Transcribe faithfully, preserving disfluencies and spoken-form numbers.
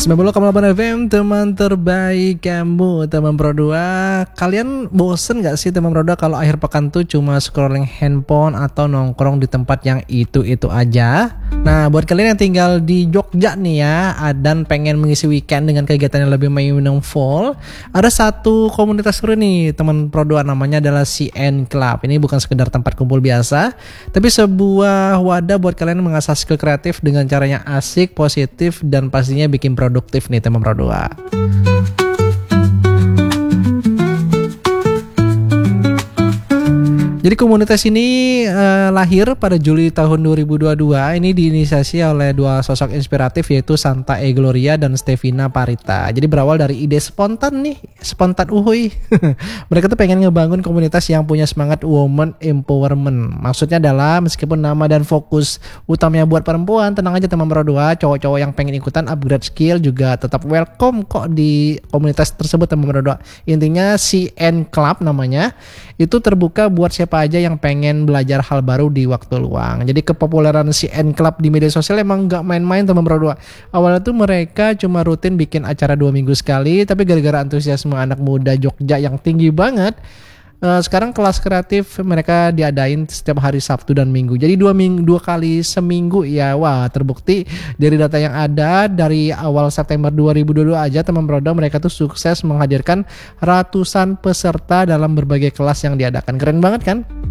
sembilan puluh koma delapan F M, teman terbaik kamu, teman Pro dua. Kalian bosen gak sih teman Pro dua kalau akhir pekan tuh cuma scrolling handphone atau nongkrong di tempat yang itu-itu aja? Nah, buat kalian yang tinggal di Jogja nih ya, dan pengen mengisi weekend dengan kegiatan yang lebih meaningful, ada satu komunitas seru nih teman Pro dua, namanya adalah C N Club. Ini bukan sekedar tempat kumpul biasa, tapi sebuah wadah buat kalian mengasah skill kreatif dengan caranya asik, positif, dan pastinya bikin produktif nih teman Pro dua. Jadi komunitas ini uh, lahir pada Juli tahun dua ribu dua puluh dua. Ini diinisiasi oleh dua sosok inspiratif, yaitu Santa E Gloria dan Stevina Parita. Jadi berawal dari ide spontan nih, spontan uhuy. Mereka tuh pengen ngebangun komunitas yang punya semangat woman empowerment. Maksudnya adalah meskipun nama dan fokus utamanya buat perempuan, tenang aja teman Pro dua, cowok-cowok yang pengen ikutan upgrade skill juga tetap welcome kok di komunitas tersebut teman Pro dua. Intinya C N Club namanya, itu terbuka buat siapa aja yang pengen belajar hal baru di waktu luang. Jadi kepopuleran C N Club di media sosial emang gak main-main teman Pro dua. Awalnya tuh mereka cuma rutin bikin acara dua minggu sekali, tapi gara-gara antusiasme anak muda Jogja yang tinggi banget, Uh, sekarang kelas kreatif mereka diadain setiap hari Sabtu dan Minggu. Jadi dua minggu dua kali seminggu ya. Wah, terbukti dari data yang ada dari awal September dua ribu dua puluh dua aja teman Pro dua, mereka tuh sukses menghadirkan ratusan peserta dalam berbagai kelas yang diadakan. Keren banget kan?